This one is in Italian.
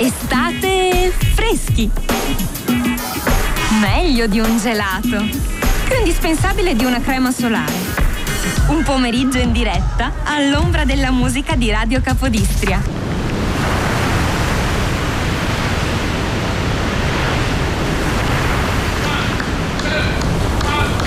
Estate freschi. Meglio di un gelato. Più indispensabile di una crema solare. Un pomeriggio in diretta all'ombra della musica di Radio Capodistria.